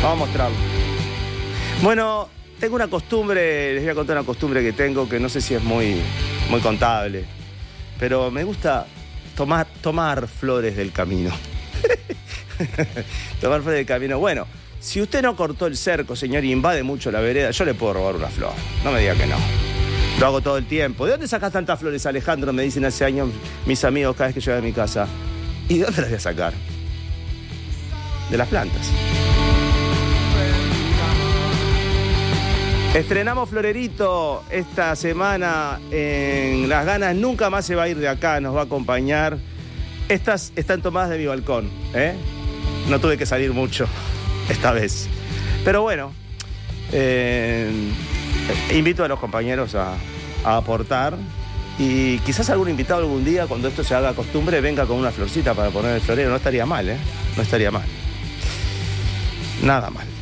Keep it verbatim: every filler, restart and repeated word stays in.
Vamos a mostrarlo. Bueno, tengo una costumbre, les voy a contar una costumbre que tengo que no sé si es muy, muy contable, pero me gusta tomar, tomar flores del camino. Tomar flores del camino. Bueno, si usted no cortó el cerco, señor, y invade mucho la vereda, yo le puedo robar una flor. No me diga que no. Lo hago todo el tiempo. ¿De dónde sacas tantas flores, Alejandro? Me dicen hace años mis amigos cada vez que llego a mi casa. ¿Y de dónde las voy a sacar? De las plantas. Estrenamos Florerito esta semana en Las Ganas. Nunca más se va a ir de acá, nos va a acompañar. Estas están tomadas de mi balcón, ¿eh? No tuve que salir mucho esta vez. Pero bueno, eh, invito a los compañeros a, a aportar. Y quizás algún invitado algún día, cuando esto se haga costumbre, venga con una florcita para poner el florero. No estaría mal, ¿eh? No estaría mal. Nada mal.